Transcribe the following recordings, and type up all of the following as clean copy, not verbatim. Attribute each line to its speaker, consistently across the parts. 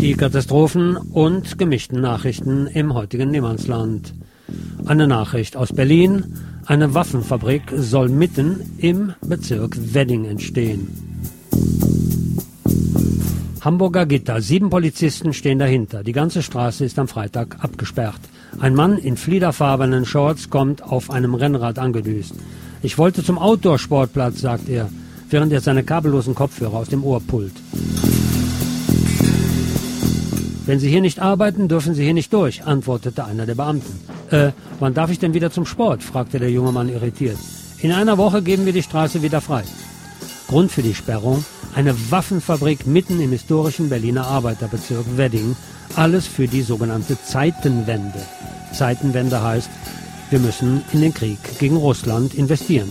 Speaker 1: Die Katastrophen und gemischten Nachrichten im heutigen Niemandsland. Eine Nachricht aus Berlin. Eine Waffenfabrik soll mitten im Bezirk Wedding entstehen. Hamburger Gitter. 7 Polizisten stehen dahinter. Die ganze Straße ist am Freitag abgesperrt. Ein Mann in fliederfarbenen Shorts kommt auf einem Rennrad angedüst. Ich wollte zum Outdoor-Sportplatz, sagt er, während er seine kabellosen Kopfhörer aus dem Ohr pullt. Wenn Sie hier nicht arbeiten, dürfen Sie hier nicht durch, antwortete einer der Beamten. Wann darf ich denn wieder zum Sport? Fragte der junge Mann irritiert. In einer Woche geben wir die Straße wieder frei. Grund für die Sperrung: eine Waffenfabrik mitten im historischen Berliner Arbeiterbezirk Wedding. Alles für die sogenannte Zeitenwende. Zeitenwende heißt, wir müssen in den Krieg gegen Russland investieren.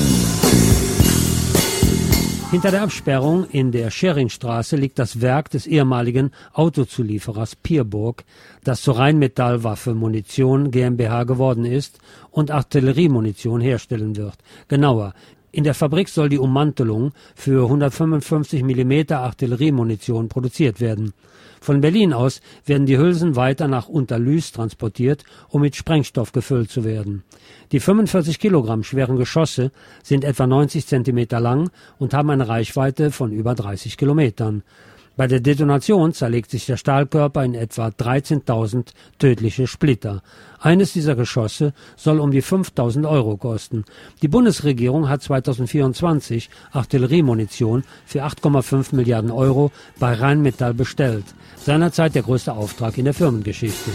Speaker 1: Hinter der Absperrung in der Scheringstraße liegt das Werk des ehemaligen Autozulieferers Pierburg, das zur Rheinmetall-Waffe Munition GmbH geworden ist und Artilleriemunition herstellen wird. Genauer: in der Fabrik soll die Ummantelung für 155 mm Artilleriemunition produziert werden. Von Berlin aus werden die Hülsen weiter nach Unterlüß transportiert, um mit Sprengstoff gefüllt zu werden. Die 45 Kilogramm schweren Geschosse sind etwa 90 Zentimeter lang und haben eine Reichweite von über 30 Kilometern. Bei der Detonation zerlegt sich der Stahlkörper in etwa 13.000 tödliche Splitter. Eines dieser Geschosse soll um die 5.000 Euro kosten. Die Bundesregierung hat 2024 Artilleriemunition für 8,5 Milliarden Euro bei Rheinmetall bestellt. Seinerzeit der größte Auftrag in der Firmengeschichte.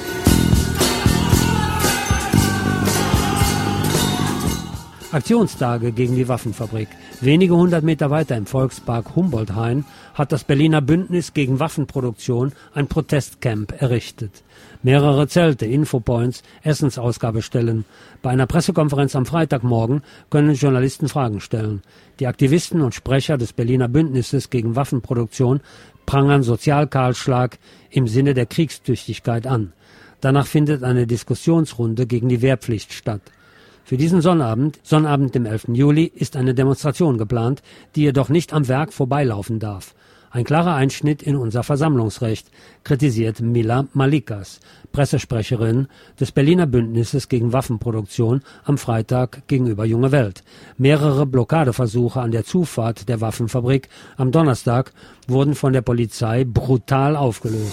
Speaker 1: Aktionstage gegen die Waffenfabrik. Wenige 100 Meter weiter im Volkspark Humboldt-Hain hat das Berliner Bündnis gegen Waffenproduktion ein Protestcamp errichtet. Mehrere Zelte, Infopoints, Essensausgabestellen. Bei einer Pressekonferenz am Freitagmorgen können Journalisten Fragen stellen. Die Aktivisten und Sprecher des Berliner Bündnisses gegen Waffenproduktion prangern Sozialkahlschlag im Sinne der Kriegstüchtigkeit an. Danach findet eine Diskussionsrunde gegen die Wehrpflicht statt. Für diesen Sonnabend, dem 11. Juli, ist eine Demonstration geplant, die jedoch nicht am Werk vorbeilaufen darf. Ein klarer Einschnitt in unser Versammlungsrecht, kritisiert Mila Malikas, Pressesprecherin des Berliner Bündnisses gegen Waffenproduktion, am Freitag gegenüber Junge Welt. Mehrere Blockadeversuche an der Zufahrt der Waffenfabrik am Donnerstag wurden von der Polizei brutal aufgelöst.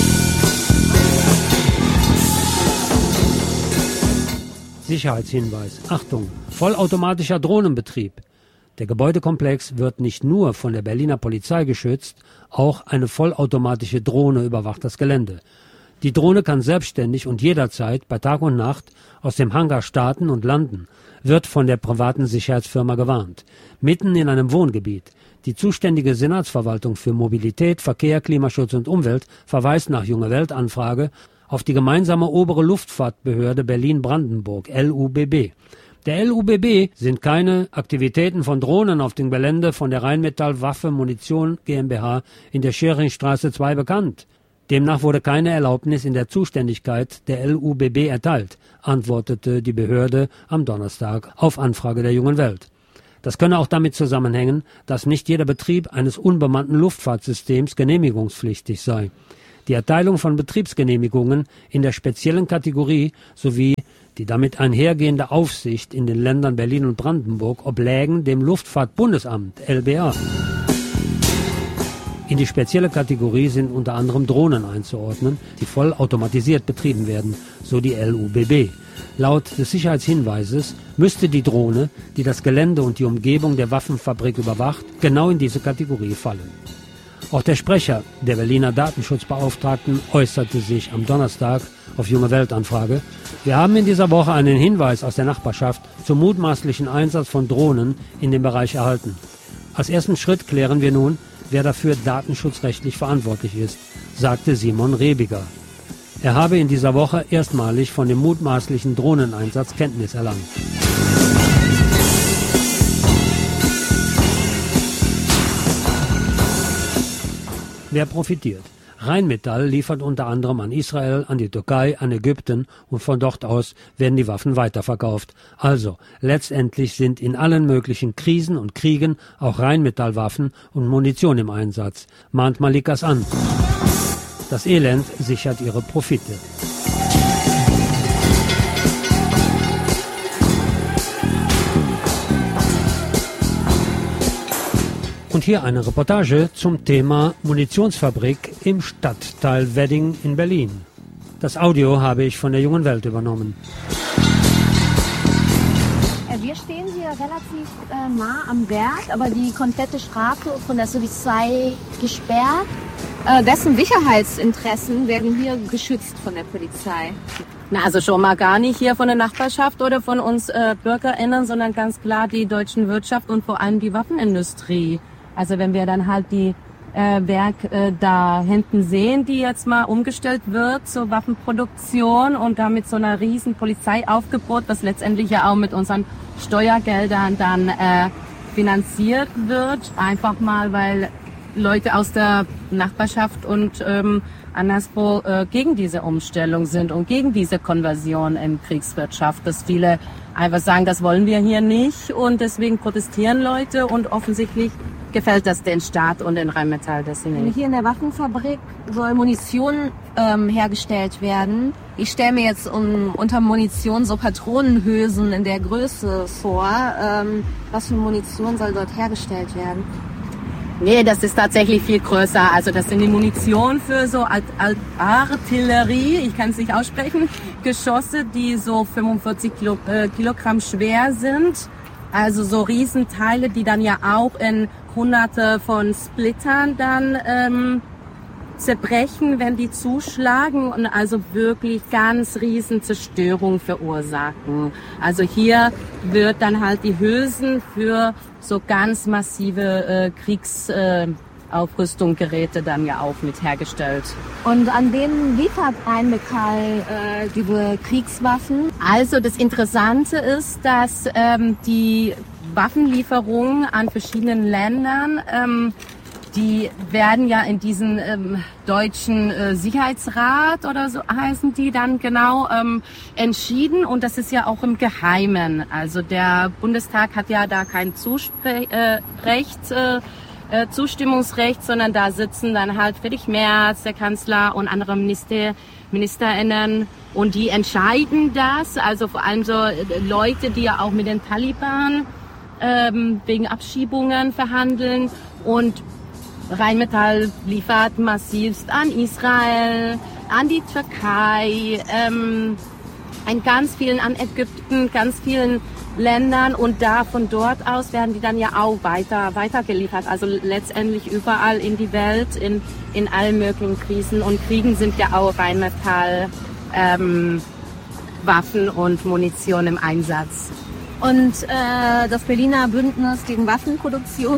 Speaker 1: Sicherheitshinweis. Achtung, vollautomatischer Drohnenbetrieb. Der Gebäudekomplex wird nicht nur von der Berliner Polizei geschützt, auch eine vollautomatische Drohne überwacht das Gelände. Die Drohne kann selbstständig und jederzeit bei Tag und Nacht aus dem Hangar starten und landen, wird von der privaten Sicherheitsfirma gewarnt. Mitten in einem Wohngebiet. Die zuständige Senatsverwaltung für Mobilität, Verkehr, Klimaschutz und Umwelt verweist nach Junge Welt Anfrage auf die gemeinsame obere Luftfahrtbehörde Berlin-Brandenburg, LUBB. Der LUBB sind keine Aktivitäten von Drohnen auf dem Gelände von der Rheinmetall Waffe Munition GmbH in der Scheringstraße 2 bekannt. Demnach wurde keine Erlaubnis in der Zuständigkeit der LUBB erteilt, antwortete die Behörde am Donnerstag auf Anfrage der Jungen Welt. Das könne auch damit zusammenhängen, dass nicht jeder Betrieb eines unbemannten Luftfahrtsystems genehmigungspflichtig sei. Die Erteilung von Betriebsgenehmigungen in der speziellen Kategorie sowie die damit einhergehende Aufsicht in den Ländern Berlin und Brandenburg oblägen dem Luftfahrtbundesamt, LBA. In die spezielle Kategorie sind unter anderem Drohnen einzuordnen, die vollautomatisiert betrieben werden, so die LUBB. Laut des Sicherheitshinweises müsste die Drohne, die das Gelände und die Umgebung der Waffenfabrik überwacht, genau in diese Kategorie fallen. Auch der Sprecher der Berliner Datenschutzbeauftragten äußerte sich am Donnerstag auf Junge Welt Anfrage: Wir haben in dieser Woche einen Hinweis aus der Nachbarschaft zum mutmaßlichen Einsatz von Drohnen in dem Bereich erhalten. Als ersten Schritt klären wir nun, wer dafür datenschutzrechtlich verantwortlich ist, sagte Simon Rebiger. Er habe in dieser Woche erstmalig von dem mutmaßlichen Drohneneinsatz Kenntnis erlangt. Wer profitiert? Rheinmetall liefert unter anderem an Israel, an die Türkei, an Ägypten und von dort aus werden die Waffen weiterverkauft. Also, letztendlich sind in allen möglichen Krisen und Kriegen auch Rheinmetallwaffen und Munition im Einsatz, mahnt Malikas an. Das Elend sichert ihre Profite. Und hier eine Reportage zum Thema Munitionsfabrik im Stadtteil Wedding in Berlin. Das Audio habe ich von der Jungen Welt übernommen.
Speaker 2: Wir stehen hier relativ nah am Werk, aber die komplette Straße ist von der Polizei gesperrt. Dessen Sicherheitsinteressen werden hier geschützt von der Polizei.
Speaker 3: Na, also schon mal gar nicht hier von der Nachbarschaft oder von uns BürgerInnen, sondern ganz klar die deutschen Wirtschaft und vor allem die Waffenindustrie. Also wenn wir dann halt die Werk da hinten sehen, die jetzt mal umgestellt wird zur Waffenproduktion und damit so einer riesen Polizeiaufgebot, was letztendlich ja auch mit unseren Steuergeldern dann finanziert wird. Einfach mal, weil Leute aus der Nachbarschaft und anderswo gegen diese Umstellung sind und gegen diese Konversion in Kriegswirtschaft, dass viele einfach sagen, das wollen wir hier nicht und deswegen protestieren Leute und offensichtlich gefällt das den Staat und den Rheinmetall das nicht.
Speaker 2: Hier in der Waffenfabrik soll Munition hergestellt werden. Ich stelle mir jetzt unter Munition so Patronenhülsen in der Größe vor. Was für Munition soll dort hergestellt werden?
Speaker 3: Nee, das ist tatsächlich viel größer. Also das sind die Munition für so Artillerie, ich kann es nicht aussprechen, Geschosse, die so 45 Kilogramm schwer sind. Also so Riesenteile, die dann ja auch in Hunderte von Splittern dann zerbrechen, wenn die zuschlagen und also wirklich ganz riesen Zerstörung verursachen. Also hier wird dann halt die Hülsen für so ganz massive Kriegsaufrüstungsgeräte dann ja auch mit hergestellt.
Speaker 2: Und an wen liefert Rheinmetall diese Kriegswaffen?
Speaker 3: Also das Interessante ist, dass die Waffenlieferungen an verschiedenen Ländern die werden ja in diesen deutschen Sicherheitsrat oder so heißen die dann genau entschieden und das ist ja auch im Geheimen. Also der Bundestag hat ja da kein Zustimmungsrecht, sondern da sitzen dann halt Friedrich Merz, der Kanzler und andere MinisterInnen und die entscheiden das. Also vor allem so Leute, die ja auch mit den Taliban wegen Abschiebungen verhandeln und Rheinmetall liefert massivst an Israel, an die Türkei, an ganz vielen, an Ägypten, ganz vielen Ländern und von dort aus werden die dann ja auch weiter geliefert. Also letztendlich überall in die Welt, in allen möglichen Krisen und Kriegen sind ja auch Rheinmetall Waffen und Munition im Einsatz.
Speaker 2: Und das Berliner Bündnis gegen Waffenproduktion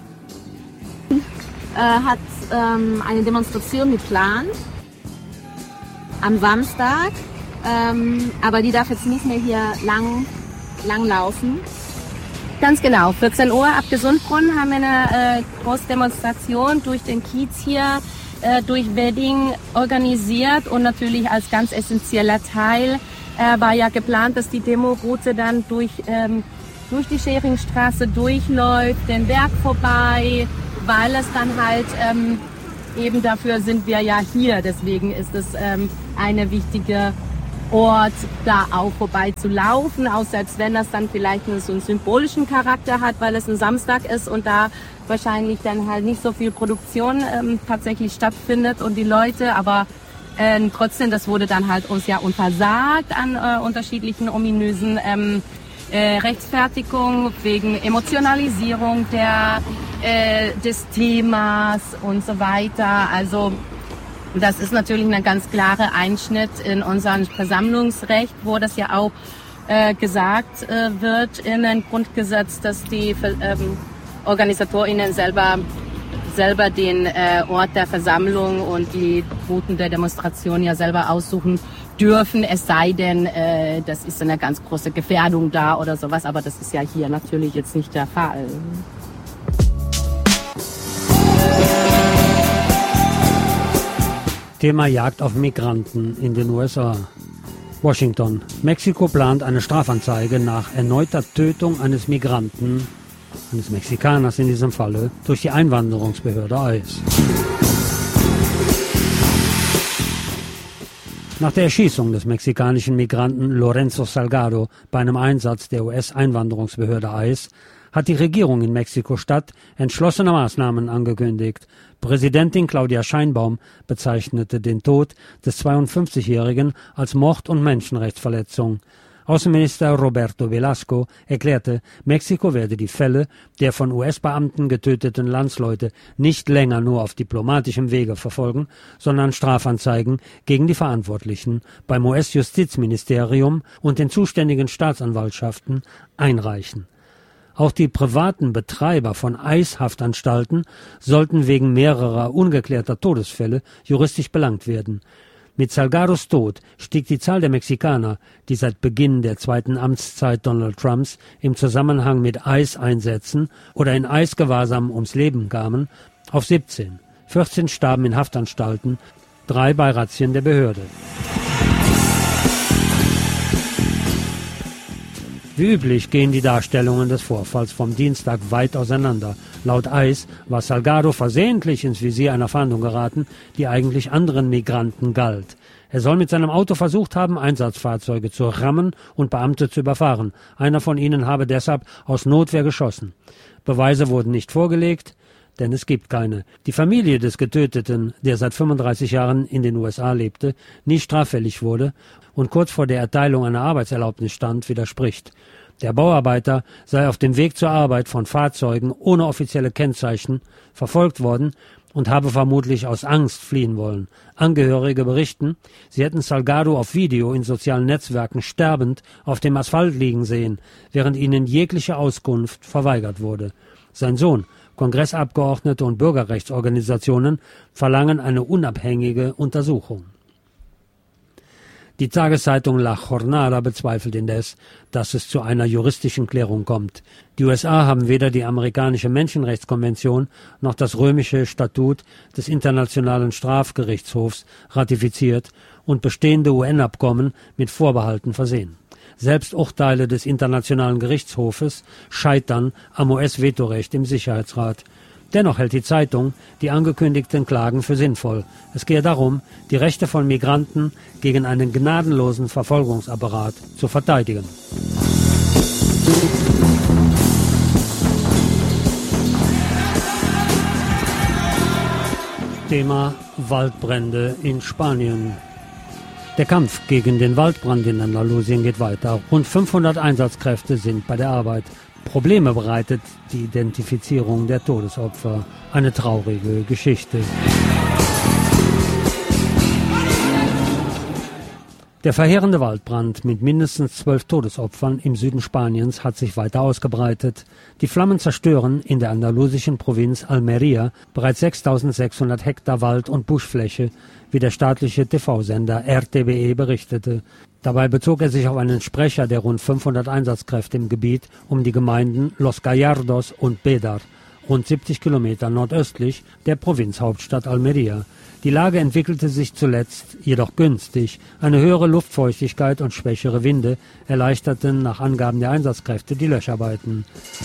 Speaker 2: hat eine Demonstration geplant am Samstag, aber die darf jetzt nicht mehr hier lang laufen.
Speaker 3: Ganz genau, 14 Uhr ab Gesundbrunnen haben wir eine große Demonstration durch den Kiez hier, durch Wedding organisiert und natürlich als ganz essentieller Teil war ja geplant, dass die Demoroute dann durch die Scheringstraße durchläuft, den Berg vorbei, weil es dann halt eben dafür sind wir ja hier. Deswegen ist es eine wichtige Ort, da auch vorbei zu laufen, auch selbst wenn das dann vielleicht so einen symbolischen Charakter hat, weil es ein Samstag ist und da wahrscheinlich dann halt nicht so viel Produktion tatsächlich stattfindet und die Leute, aber trotzdem, das wurde dann halt uns ja untersagt an unterschiedlichen ominösen Rechtfertigung wegen Emotionalisierung des Themas und so weiter. Also das ist natürlich ein ganz klarer Einschnitt in unserem Versammlungsrecht, wo das ja auch gesagt wird in ein Grundgesetz, dass die OrganisatorInnen selber den Ort der Versammlung und die Routen der Demonstration ja selber aussuchen dürfen, es sei denn, das ist eine ganz große Gefährdung da oder sowas, aber das ist ja hier natürlich jetzt nicht der Fall.
Speaker 1: Thema Jagd auf Migranten in den USA. Washington. Mexiko plant eine Strafanzeige nach erneuter Tötung eines Migranten, eines Mexikaners in diesem Falle, durch die Einwanderungsbehörde ICE. Nach der Erschießung des mexikanischen Migranten Lorenzo Salgado bei einem Einsatz der US-Einwanderungsbehörde ICE hat die Regierung in Mexiko-Stadt entschlossene Maßnahmen angekündigt. Präsidentin Claudia Sheinbaum bezeichnete den Tod des 52-Jährigen als Mord und Menschenrechtsverletzung. Außenminister Roberto Velasco erklärte, Mexiko werde die Fälle der von US-Beamten getöteten Landsleute nicht länger nur auf diplomatischem Wege verfolgen, sondern Strafanzeigen gegen die Verantwortlichen beim US-Justizministerium und den zuständigen Staatsanwaltschaften einreichen. Auch die privaten Betreiber von ICE-Haftanstalten sollten wegen mehrerer ungeklärter Todesfälle juristisch belangt werden. Mit Salgados Tod stieg die Zahl der Mexikaner, die seit Beginn der zweiten Amtszeit Donald Trumps im Zusammenhang mit ICE-Einsätzen oder in ICE-Gewahrsam ums Leben kamen, auf 17. 14 starben in Haftanstalten, 3 bei Razzien der Behörde. Wie üblich gehen die Darstellungen des Vorfalls vom Dienstag weit auseinander. Laut ICE war Salgado versehentlich ins Visier einer Fahndung geraten, die eigentlich anderen Migranten galt. Er soll mit seinem Auto versucht haben, Einsatzfahrzeuge zu rammen und Beamte zu überfahren. Einer von ihnen habe deshalb aus Notwehr geschossen. Beweise wurden nicht vorgelegt, denn es gibt keine. Die Familie des Getöteten, der seit 35 Jahren in den USA lebte, nie straffällig wurde und kurz vor der Erteilung einer Arbeitserlaubnis stand, widerspricht. Der Bauarbeiter sei auf dem Weg zur Arbeit von Fahrzeugen ohne offizielle Kennzeichen verfolgt worden und habe vermutlich aus Angst fliehen wollen. Angehörige berichten, sie hätten Salgado auf Video in sozialen Netzwerken sterbend auf dem Asphalt liegen sehen, während ihnen jegliche Auskunft verweigert wurde. Sein Sohn, Kongressabgeordnete und Bürgerrechtsorganisationen verlangen eine unabhängige Untersuchung. Die Tageszeitung La Jornada bezweifelt indes, dass es zu einer juristischen Klärung kommt. Die USA haben weder die amerikanische Menschenrechtskonvention noch das römische Statut des Internationalen Strafgerichtshofs ratifiziert und bestehende UN-Abkommen mit Vorbehalten versehen. Selbst Urteile des Internationalen Gerichtshofes scheitern am US-Vetorecht im Sicherheitsrat. Dennoch hält die Zeitung die angekündigten Klagen für sinnvoll. Es gehe darum, die Rechte von Migranten gegen einen gnadenlosen Verfolgungsapparat zu verteidigen. Thema Waldbrände in Spanien. Der Kampf gegen den Waldbrand in Andalusien geht weiter. Rund 500 Einsatzkräfte sind bei der Arbeit. Probleme bereitet die Identifizierung der Todesopfer. Eine traurige Geschichte. Der verheerende Waldbrand mit mindestens 12 Todesopfern im Süden Spaniens hat sich weiter ausgebreitet. Die Flammen zerstören in der andalusischen Provinz Almería bereits 6.600 Hektar Wald- und Buschfläche, wie der staatliche TV-Sender RTVE berichtete. Dabei bezog er sich auf einen Sprecher der rund 500 Einsatzkräfte im Gebiet um die Gemeinden Los Gallardos und Bédar, rund 70 Kilometer nordöstlich der Provinzhauptstadt Almería. Die Lage entwickelte sich zuletzt jedoch günstig. Eine höhere Luftfeuchtigkeit und schwächere Winde erleichterten nach Angaben der Einsatzkräfte die Löscharbeiten.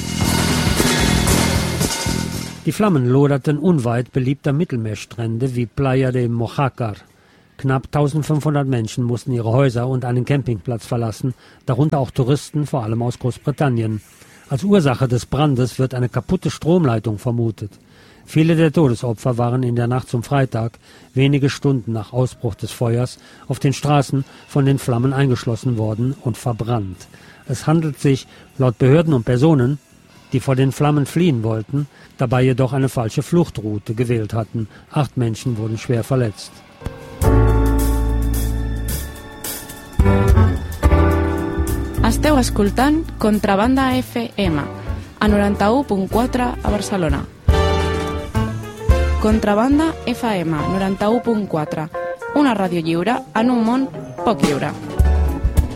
Speaker 1: Die Flammen loderten unweit beliebter Mittelmeerstrände wie Playa de Mojácar. Knapp 1500 Menschen mussten ihre Häuser und einen Campingplatz verlassen, darunter auch Touristen, vor allem aus Großbritannien. Als Ursache des Brandes wird eine kaputte Stromleitung vermutet. Viele der Todesopfer waren in der Nacht zum Freitag, wenige Stunden nach Ausbruch des Feuers, auf den Straßen von den Flammen eingeschlossen worden und verbrannt. Es handelt sich, laut Behörden und Personen, die vor den Flammen fliehen wollten, dabei jedoch eine falsche Fluchtroute gewählt hatten. 8 Menschen wurden schwer verletzt.
Speaker 4: Esteu escoltant Contrabanda FM a 91.4 a Barcelona. Contrabanda FM 91.4, una ràdio lliure en un món poc lliure.